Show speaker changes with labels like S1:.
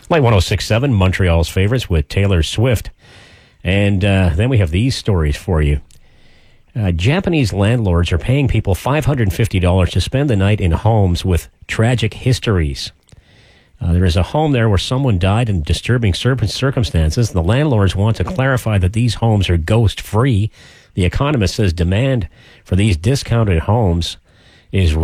S1: Light 106.7, Montreal's favorites with Taylor Swift. And then we have these stories for you. Japanese landlords are paying people $550 to spend the night in homes with tragic histories. There is a home there where someone died in disturbing circumstances. The landlords want to clarify that these homes are ghost-free. The Economist says demand for these discounted homes is